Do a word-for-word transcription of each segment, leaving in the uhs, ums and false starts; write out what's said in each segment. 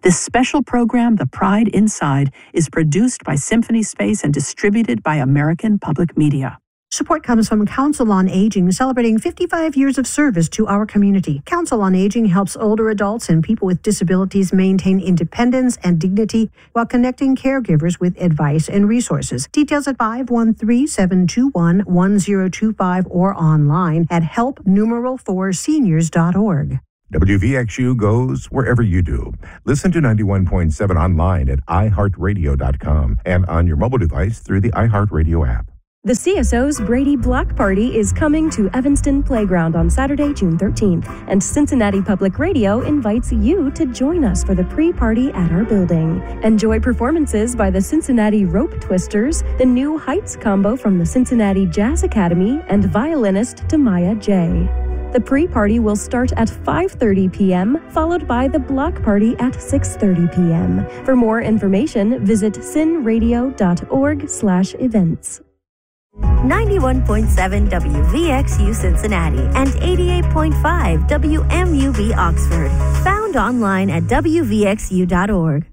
This special program, The Pride Inside, is produced by Symphony Space and distributed by American Public Media. Support comes from Council on Aging, celebrating fifty-five years of service to our community. Council on Aging helps older adults and people with disabilities maintain independence and dignity while connecting caregivers with advice and resources. Details at five one three, seven two one, one zero two five or online at help numeral four seniors dot org. W V X U goes wherever you do. Listen to ninety-one point seven online at i heart radio dot com and on your mobile device through the iHeartRadio app. The C S O's Brady Block Party is coming to Evanston Playground on Saturday, June thirteenth, and Cincinnati Public Radio invites you to join us for the pre-party at our building. Enjoy performances by the Cincinnati Rope Twisters, the New Heights combo from the Cincinnati Jazz Academy, and violinist Tamaya J. The pre-party will start at five thirty p.m., followed by the block party at six thirty p.m. For more information, visit cinradio.org slash events. ninety-one point seven W V X U Cincinnati and eighty-eight point five W M U V Oxford. Found online at w v x u dot org.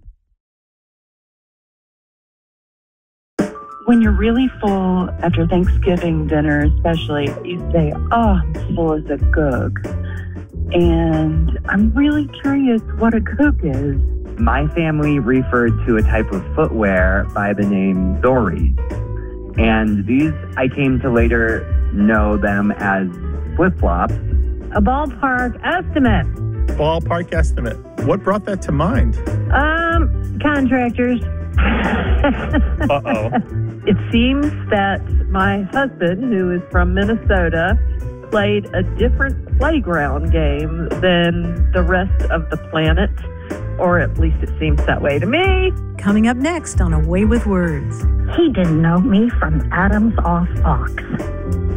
When you're really full after Thanksgiving dinner, especially, you say, oh, I'm full as a gook. And I'm really curious what a gook is. My family referred to a type of footwear by the name Dories. And these, I came to later know them as flip-flops. A ballpark estimate. Ballpark estimate. What brought that to mind? Um, contractors. Uh-oh. It seems that my husband, who is from Minnesota, played a different playground game than the rest of the planet, or at least it seems that way to me. Coming up next on A Way with Words. He didn't know me from Adam's off fox.